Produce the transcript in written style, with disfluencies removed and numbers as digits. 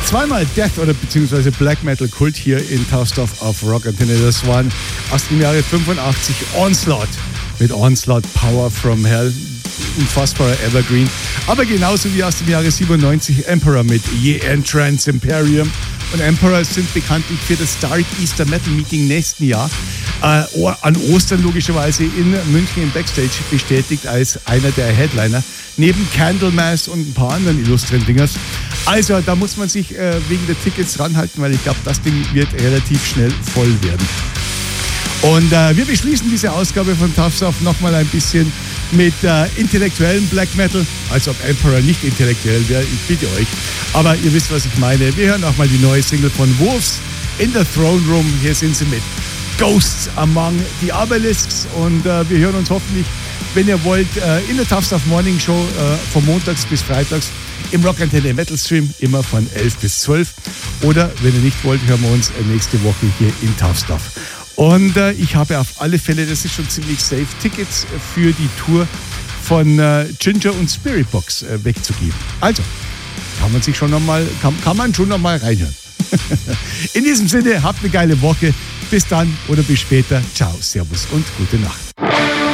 Zweimal Death oder beziehungsweise Black Metal Kult hier in Tough Stuff auf Rock Antenne. Das waren aus dem Jahre 85 Onslaught mit Onslaught Power from Hell. Unfassbarer Evergreen. Aber genauso wie aus dem Jahre 97 Emperor mit Ye Entrance Imperium. Und Emperor sind bekanntlich für das Dark Easter Metal Meeting nächsten Jahr an Ostern logischerweise in München im Backstage bestätigt als einer der Headliner. Neben Candlemass und ein paar anderen illustren Dingers. Also da muss man sich wegen der Tickets ranhalten, weil ich glaube, das Ding wird relativ schnell voll werden. Und wir beschließen diese Ausgabe von Tough Stuff nochmal ein bisschen mit intellektuellem Black Metal, als ob Emperor nicht intellektuell wäre, ich bitte euch. Aber ihr wisst, was ich meine. Wir hören auch mal die neue Single von Wolves, In the Throne Room. Hier sind sie mit Ghosts Among the Obelisks. Und wir hören uns hoffentlich, wenn ihr wollt, in der Tough Stuff Morning Show von montags bis freitags im Rock Antenne Metal Stream, immer von 11 bis 12. Oder, wenn ihr nicht wollt, hören wir uns nächste Woche hier in Tough Stuff. Und ich habe auf alle Fälle, das ist schon ziemlich safe, Tickets für die Tour von Ginger und Spiritbox wegzugeben. Also, kann man schon noch mal reinhören. In diesem Sinne, habt eine geile Woche. Bis dann oder bis später. Ciao, Servus und gute Nacht.